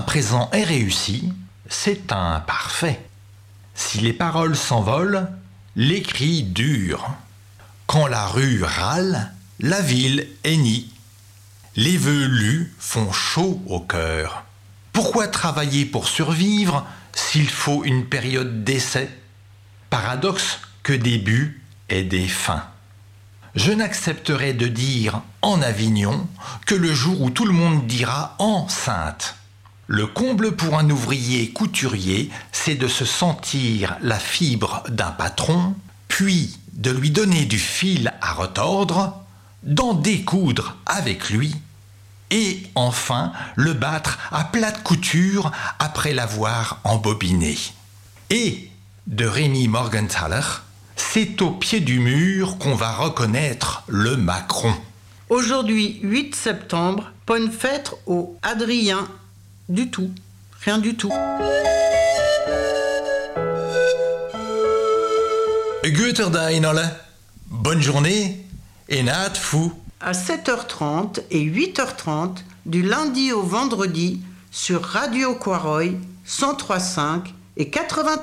présent est réussi, c'est un parfait. Si les paroles s'envolent, les cris durent. Quand la rue râle, la ville hennit. Les vœux lus font chaud au cœur. Pourquoi travailler pour survivre s'il faut une période d'essai? Paradoxe que des buts et des fins. Je n'accepterai de dire en Avignon que le jour où tout le monde dira enceinte. Le comble pour un ouvrier couturier, c'est de se sentir la fibre d'un patron, puis de lui donner du fil à retordre, d'en découdre avec lui, et enfin le battre à plate couture après l'avoir embobiné. Et de Rémy Morgenthaler, c'est au pied du mur qu'on va reconnaître le Macron. Aujourd'hui, 8 septembre, bonne fête au Adrien. Du tout, rien du tout. Goeterdain alle, bonne journée et naat fou. À 7h30 et 8h30, du lundi au vendredi, sur Radio Quaroy, 103.5 et 93.